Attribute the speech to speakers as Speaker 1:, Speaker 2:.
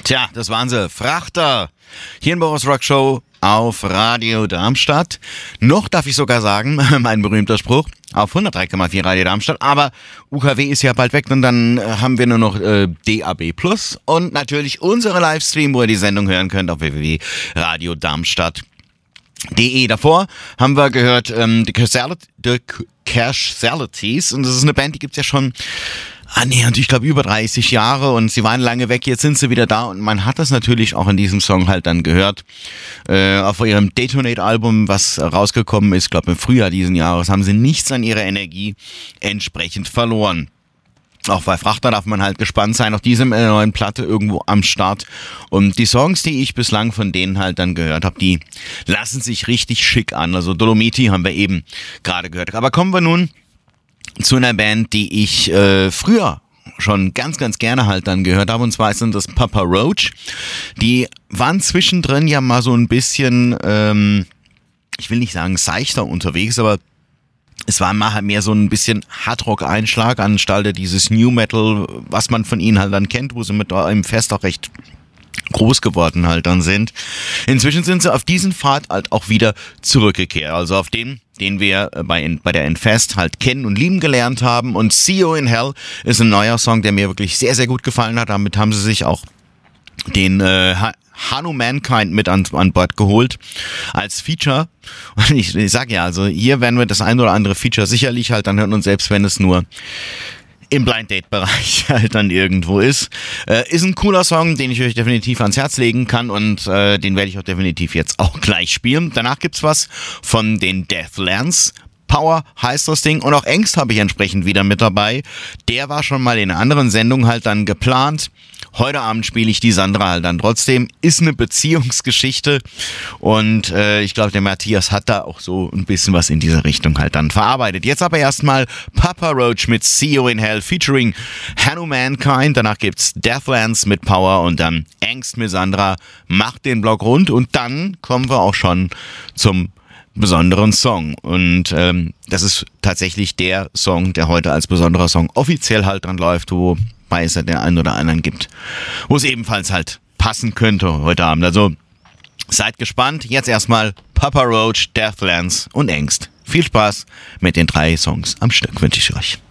Speaker 1: Tja, das waren sie. Frachter. Hier in Boris Rock Show auf Radio Darmstadt. Noch darf ich sogar sagen, mein berühmter Spruch, auf 103,4 Radio Darmstadt. Aber UKW ist ja bald weg und dann haben wir nur noch DAB Plus und natürlich unsere Livestream, wo ihr die Sendung hören könnt auf www.radiodarmstadt.de. Davor haben wir gehört The Casualties und das ist eine Band, die gibt's ja schon ich glaube über 30 Jahre und sie waren lange weg, jetzt sind sie wieder da und man hat das natürlich auch in diesem Song halt dann gehört. Auf ihrem Detonate-Album, was rausgekommen ist, glaube im Frühjahr diesen Jahres, haben sie nichts an ihrer Energie entsprechend verloren. Auch bei Frachter darf man halt gespannt sein, auf diesem neuen Platte irgendwo am Start. Und die Songs, die ich bislang von denen halt dann gehört habe, die lassen sich richtig schick an. Also Dolomiti haben wir eben gerade gehört. Aber kommen wir nun zu einer Band, die ich früher schon ganz, ganz gerne halt dann gehört habe. Und zwar sind das Papa Roach. Die waren zwischendrin ja mal so ein bisschen, ich will nicht sagen seichter unterwegs, aber es war mal mehr so ein bisschen Hardrock-Einschlag anstelle dieses New Metal, was man von ihnen halt dann kennt, wo sie mit einem Fest auch recht groß geworden halt dann sind. Inzwischen sind sie auf diesen Pfad halt auch wieder zurückgekehrt. Also auf den wir bei der Infest halt kennen und lieben gelernt haben. Und See You in Hell ist ein neuer Song, der mir wirklich sehr, sehr gut gefallen hat. Damit haben sie sich auch den Hanumankind mit an Bord geholt als Feature. Und ich sag ja, also hier werden wir das ein oder andere Feature sicherlich halt dann hören und selbst wenn es nur im Blind-Date-Bereich halt dann irgendwo ist. Ist ein cooler Song, den ich euch definitiv ans Herz legen kann und den werde ich auch definitiv jetzt auch gleich spielen. Danach gibt's was von den Deathlands. Power heißt das Ding und auch Angst habe ich entsprechend wieder mit dabei. Der war schon mal in einer anderen Sendung halt dann geplant. Heute Abend spiele ich die Sandra halt dann trotzdem. Ist eine Beziehungsgeschichte und ich glaube, der Matthias hat da auch so ein bisschen was in diese Richtung halt dann verarbeitet. Jetzt aber erstmal Papa Roach mit See You in Hell featuring Hanumankind. Danach gibt's Deathlands mit Power und dann Angst mit Sandra. Macht den Block rund und dann kommen wir auch schon zum besonderen Song. Und das ist tatsächlich der Song, der heute als besonderer Song offiziell halt dran läuft, wobei es ja den einen oder anderen gibt, wo es ebenfalls halt passen könnte heute Abend. Also seid gespannt. Jetzt erstmal Papa Roach, Deathlands und Angst. Viel Spaß mit den 3 Songs am Stück wünsche ich euch.